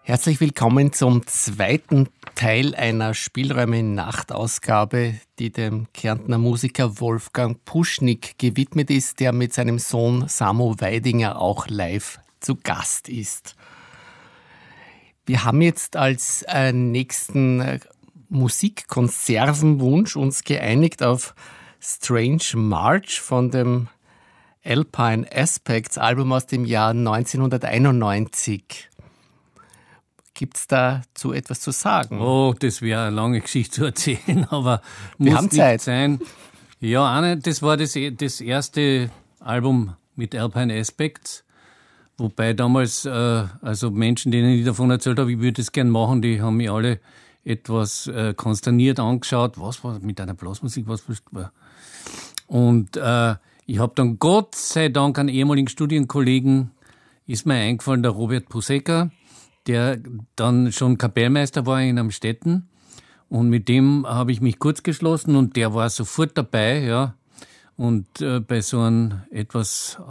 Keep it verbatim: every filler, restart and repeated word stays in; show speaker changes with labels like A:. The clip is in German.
A: Herzlich willkommen zum zweiten Teil einer Spielräume-Nacht-Ausgabe, die dem Kärntner Musiker Wolfgang Puschnig gewidmet ist, der mit seinem Sohn Samo Weidinger auch live zu Gast ist. Wir haben jetzt als äh, nächsten äh, Musikkonservenwunsch uns geeinigt auf Strange March von dem Alpine Aspects Album aus dem Jahr neunzehnhunderteinundneunzig. Gibt es dazu etwas zu sagen?
B: Oh, das wäre eine lange Geschichte zu erzählen, aber
A: Wir
B: muss
A: haben
B: nicht
A: Zeit.
B: sein. Ja, eine, das war das, das erste Album mit Alpine Aspects, wobei damals, äh, also Menschen, denen ich davon erzählt habe, ich würde das gern machen, die haben mich alle etwas äh, konsterniert angeschaut. Was war mit einer Blasmusik? Was war? Und äh, ich habe dann Gott sei Dank einen ehemaligen Studienkollegen, ist mir eingefallen, der Robert Pusecker, der dann schon Kapellmeister war in Amstetten. Und mit dem habe ich mich kurz geschlossen und der war sofort dabei, ja. Und äh, bei so einem etwas